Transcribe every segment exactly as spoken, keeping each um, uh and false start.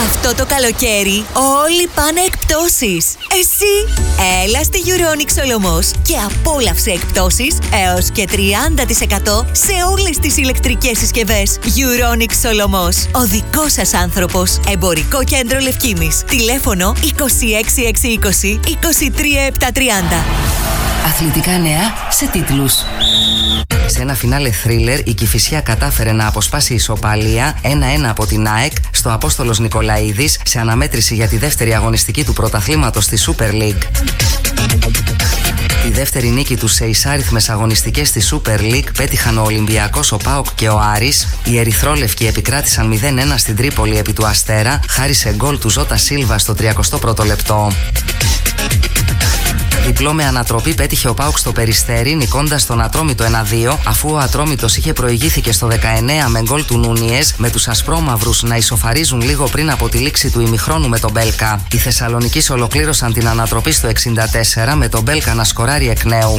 Αυτό το καλοκαίρι όλοι πάνε εκπτώσεις. Εσύ έλα στη Euronic Σολομός και απόλαυσε εκπτώσεις έως και τριάντα τοις εκατό σε όλες τις ηλεκτρικές συσκευές. Euronic Σολομός, ο δικός σας άνθρωπος. Εμπορικό κέντρο Λευκήμης. Τηλέφωνο είκοσι έξι εξακόσια είκοσι είκοσι τρία επτακόσια τριάντα. Αθλητικά νέα σε τίτλους. Σε ένα φινάλε θρίλερ, η Κηφισιά κατάφερε να αποσπάσει ισοπαλία ένα ένα από την ΑΕΚ στο Απόστολος Νικολαίδης σε αναμέτρηση για τη δεύτερη αγωνιστική του πρωταθλήματος στη Super League. Τη δεύτερη νίκη τους σε εισάριθμες αγωνιστικές στη Super League πέτυχαν ο Ολυμπιακός, ο ΠΑΟΚ και ο Άρης. Οι ερυθρόλευκοι επικράτησαν μηδέν ένα στην Τρίπολη επί του Αστέρα, χάρη σε γκολ του Ζώτα Σίλβα στο τριαντάπρώτο πρώτο λεπτό. Διπλό με ανατροπή πέτυχε ο ΠΑΟΚ στο Περιστέρι, νικώντας τον Ατρόμητο ένα δύο, αφού ο Ατρόμητος είχε προηγήθηκε στο δεκαεννέα με γκολ του Νούνιες, με τους ασπρόμαυρους να ισοφαρίζουν λίγο πριν από τη λήξη του ημιχρόνου με τον Μπέλκα. Οι Θεσσαλονικείς ολοκλήρωσαν την ανατροπή στο εξήντα τέσσερα με τον Μπέλκα να σκοράρει εκ νέου.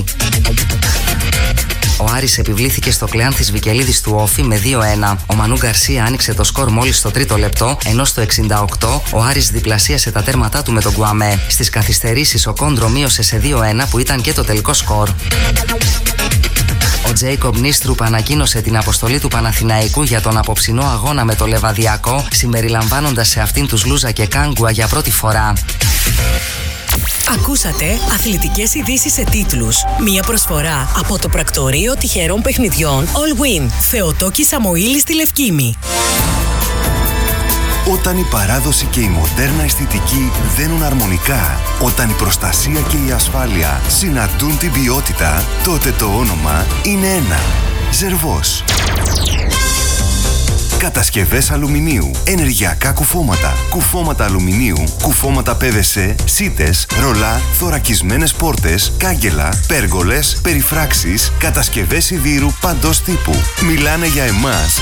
Ο Άρης επιβλήθηκε στο Κλεάνθης Βικελίδης του Όφη με δύο ένα. Ο Μανού Γκαρσία άνοιξε το σκορ μόλις στο τρίτο λεπτό, ενώ στο εξήντα οκτώ ο Άρης διπλασίασε τα τέρματά του με τον Γκουαμέ. Στις καθυστερήσεις ο Κόντρο μείωσε σε δύο ένα που ήταν και το τελικό σκορ. Ο Τζέικομπ Νίστρουπ ανακοίνωσε την αποστολή του Παναθηναϊκού για τον απόψινό αγώνα με το Λεβαδιακό, συμπεριλαμβάνοντας σε αυτήν τους Λούζα και Κάγκουα για πρώτη φορά. Ακούσατε αθλητικές ειδήσεις σε τίτλους. Μία προσφορά από το πρακτορείο τυχερών παιχνιδιών All Win. Θεοτόκη Σαμοήλη στη Λευκήμη. Όταν η παράδοση και η μοντέρνα αισθητική δένουν αρμονικά, όταν η προστασία και η ασφάλεια συναντούν την ποιότητα, τότε το όνομα είναι ένα. Ζερβός. Κατασκευές αλουμινίου, ενεργειακά κουφώματα, κουφώματα αλουμινίου, κουφώματα πι βι σι, σίτες, ρολά, θωρακισμένες πόρτες, κάγκελα, πέργολες, περιφράξεις, κατασκευές σιδήρου παντός τύπου. Μιλάνε για εμάς